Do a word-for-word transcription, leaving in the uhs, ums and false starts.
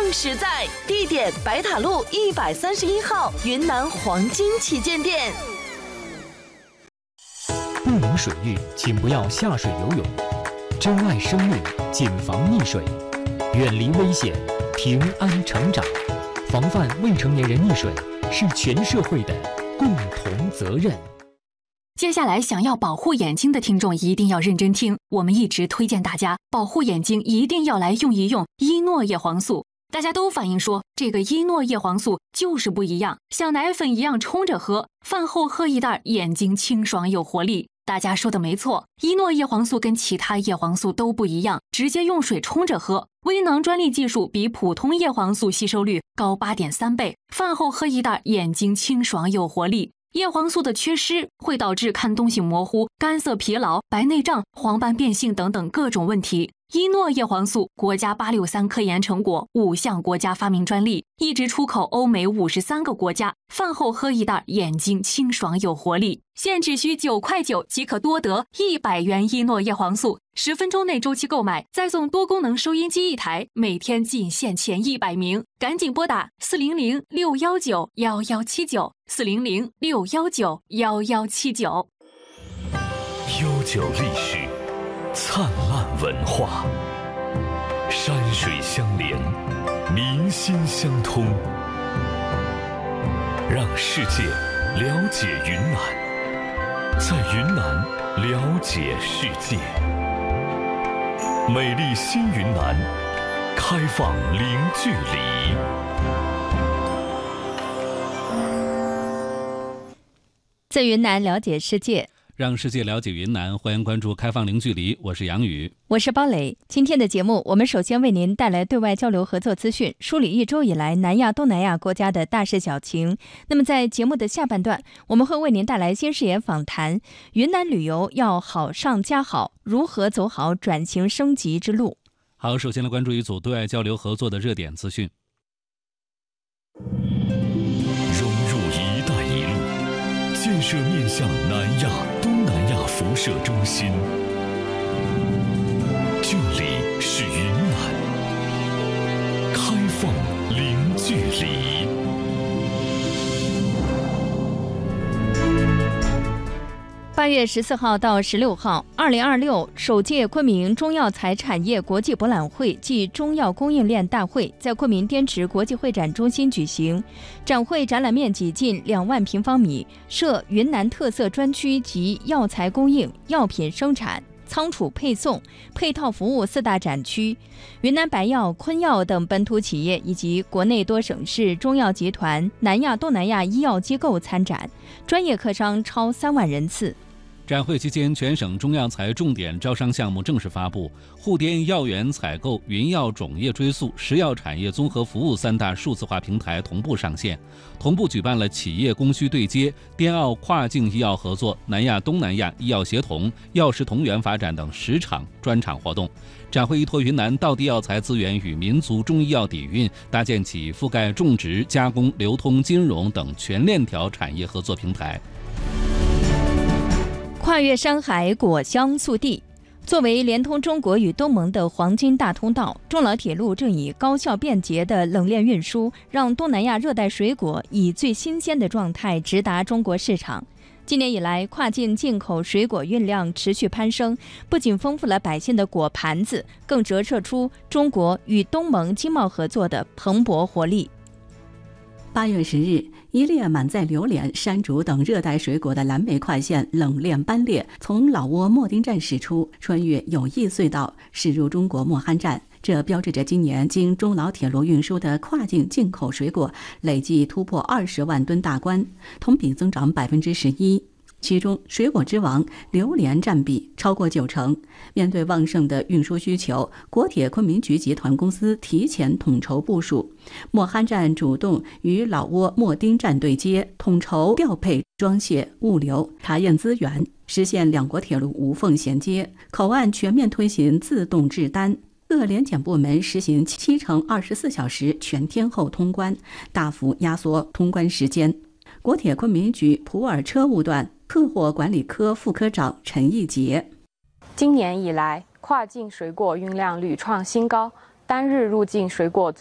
更实在。地点：白塔路一百三十一号云南黄金旗舰店。 不明水域，请不要下水游泳。珍爱生命，谨防溺水，远离危险，平安成长。防范未成年人溺水是全社会的共同责任。 接下来，想要保护眼睛的听众一定要认真听，我们一直推荐大家保护眼睛一定要来用一用伊诺叶黄素。大家都反映说，这个伊诺叶黄素就是不一样，像奶粉一样冲着喝，饭后喝一袋，眼睛清爽有活力。大家说的没错，伊诺叶黄素跟其他叶黄素都不一样，直接用水冲着喝。微囊专利技术比普通叶黄素吸收率高 八点三 倍，饭后喝一袋，眼睛清爽有活力。叶黄素的缺失会导致看东西模糊、干涩疲劳、白内障、黄斑变性等等各种问题。伊诺叶黄素国家八六三科研成果，五项国家发明专利，一直出口欧美五十三个国家。饭后喝一袋，眼睛清爽有活力。现只需九块九即可多得一百元伊诺叶黄素，十分钟内周期购买，再送多功能收音机一台，每天仅限前一百名，赶紧拨打四零零六幺九幺幺七九四零零六幺九幺幺七九。 悠久历史，灿烂文化，山水相连，民心相通，让世界了解云南，在云南了解世界。美丽新云南，开放零距离。 在云南了解世界， 让世界了解云南，欢迎关注开放零距离，我是杨宇， 我是包磊。今天的节目，我们首先为您带来对外交流合作资讯，梳理一周以来南亚、东南亚国家的大事小情。那么在节目的下半段，我们会为您带来新视野访谈，云南旅游要好上加好，如何走好转型升级之路。 好，首先来关注一组对外交流合作的热点资讯。 建设面向南亚、东南亚辐射中心，这里是云南，开放零距离。 八月十四号到十六号，二零二六首届昆明中药材产业国际博览会暨中药供应链大会在昆明滇池国际会展中心举行。展会展览面积近两万平方米，设云南特色专区及药材供应、药品生产、仓储配送、配套服务四大展区。云南白药、昆药等本土企业以及国内多省市中药集团、南亚、东南亚医药机构参展，专业客商超三万人次。 展会期间，全省中药材重点招商项目正式发布，沪滇药源采购、云药种业追溯、食药产业综合服务三大数字化平台同步上线，同步举办了企业供需对接、滇澳跨境医药合作、南亚东南亚医药协同、药食同源发展等十场专场活动。展会依托云南道地药材资源与民族中医药底蕴，搭建起覆盖种植、加工、流通、金融等全链条产业合作平台。 跨越山海，果香速递。作为连通中国与东盟的黄金大通道，中老铁路正以高效便捷的冷链运输，让东南亚热带水果以最新鲜的状态直达中国市场。今年以来，跨境进口水果运量持续攀升，不仅丰富了百姓的果盘子，更折射出中国与东盟经贸合作的蓬勃活力。 八月十日，一列满载榴莲、山竹等热带水果的蓝莓快线冷链班列从老挝莫丁站驶出，穿越友谊隧道，驶入中国莫罕站。这标志着今年经中老铁路运输的跨境进口水果累计突破二十万吨大关，同比增长百分之十一。其中，水果之王榴莲占比超过九成。面对旺盛的运输需求，国铁昆明局集团公司提前统筹部署，莫罕站主动与老挝莫丁站对接，统筹调配装卸、物流、查验资源，实现两国铁路无缝衔接。口岸全面推行自动制单，各联检部门实行七乘二十四小时全天候通关，大幅压缩通关时间。国铁昆明局普洱车务段客货管理科副科长陈义杰： 今年以来，跨境水果运量屡创新高，单日入境水果最